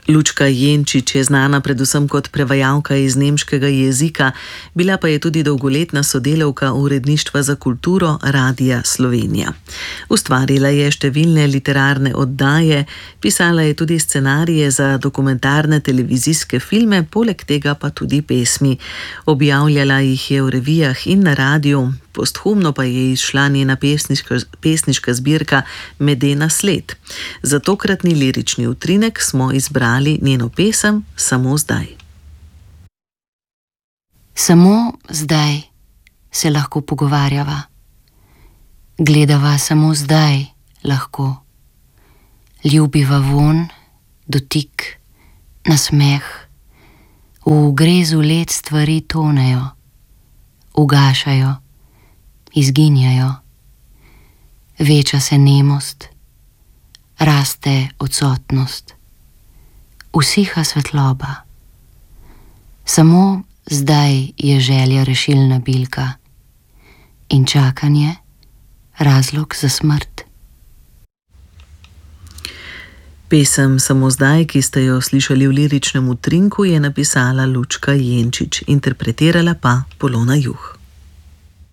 Lučka Jenčič je znana predvsem kot prevajalka iz nemškega jezika, bila pa je tudi dolgoletna sodelavka uredništva za kulturo Radia Slovenija. Ustvarila je številne literarne oddaje, pisala je tudi scenarije za dokumentarne televizijske filme, poleg tega pa tudi pesmi. Objavljala jih je v revijah in na radiju, posthumno pa je izšla njena pesniška zbirka Medena sled. Za tokratni lirični utrinek smo izbrali njeno pesem Samo zdaj. Samo zdaj se lahko pogovarjava. Gledava samo zdaj lahko. Ljubiva vonj, dotik, nasmeh. V grezu let stvari tonejo, ugašajo, izginjajo. Veča se nemost, raste odsotnost, usiha svetloba. Samo zdaj je želja rešilna bilka in čakanje razlog za smrt. Pesem Samo zdaj, ki ste jo slišali v liričnem utrinku, je napisala Lučka Jenčič, interpretirala pa Polona Juh.